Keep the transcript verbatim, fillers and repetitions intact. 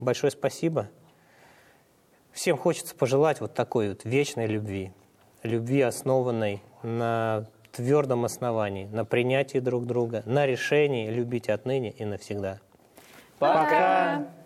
большое спасибо. Всем хочется пожелать вот такой вот вечной любви. Любви, основанной на твердом основании, на принятии друг друга, на решении любить отныне и навсегда. Пока!